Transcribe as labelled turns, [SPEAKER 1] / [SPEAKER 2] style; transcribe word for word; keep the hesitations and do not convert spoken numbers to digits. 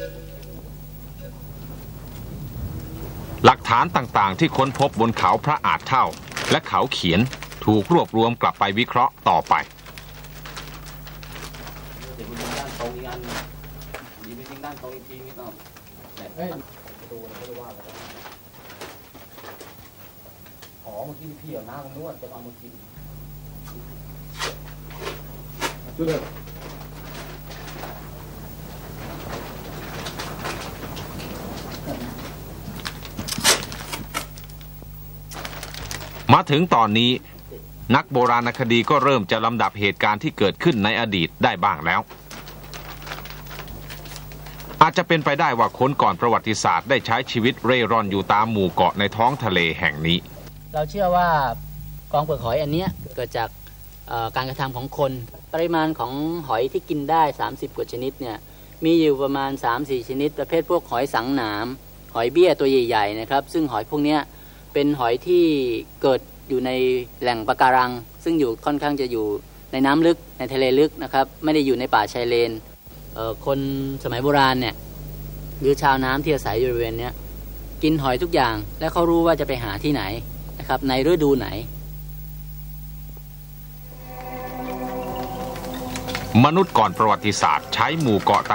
[SPEAKER 1] หลักฐานต่างๆที่ค้นพบบนเขาพระอาจเท่าและเขาเขียนถูกรวบรวมกลับไปวิเคราะห์ต่อไป
[SPEAKER 2] อ๋อเมื่อกี้พี่เอาน้ำมันนวดจะเอามากินจุดเลย
[SPEAKER 1] มาถึงตอนนี้นักโบราณคดีก็เริ่มจะลำดับเหตุการณ์ที่เกิดขึ้นในอดีตได้บ้างแล้วอาจจะเป็นไปได้ว่าคนก่อนประวัติศาสตร์ได้ใช้ชีวิตเร่ร่อนอยู่ตามหมู่เกาะในท้องทะเลแห่งนี้
[SPEAKER 3] เราเชื่อว่ากองเปลือกหอยอันนี้เกิดจากการกระทำของคนปริมาณของหอยที่กินได้สามสิบกว่าชนิดเนี่ยมีอยู่ประมาณ สามสี่ ชนิดประเภทพวกหอยสังหนามหอยเบี้ยตัวใหญ่ๆนะครับซึ่งหอยพวกนี้เป็นหอยที่เกิดอยู่ในแหล่งปะการังซึ่งอยู่ค่อนข้างจะอยู่ในน้ำลึกในทะเลลึกนะครับไม่ได้อยู่ในป่าชายเลนคนสมัยโบราณเนี่ยหรือชาวน้ำที่อาศัยอยู่บริเวณนี้กินหอยทุกอย่างและเขารู้ว่าจะไปหาที่ไหนนะครับในฤดูไหน
[SPEAKER 1] มนุษย์ก่อนประวัติศาสตร์ใช้หมู่เกาะ